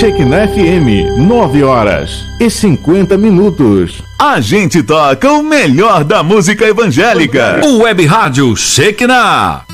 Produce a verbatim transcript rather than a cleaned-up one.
Shekinah F M, nove horas e cinquenta minutos. A gente toca o melhor da música evangélica. O Web Rádio Shekinah.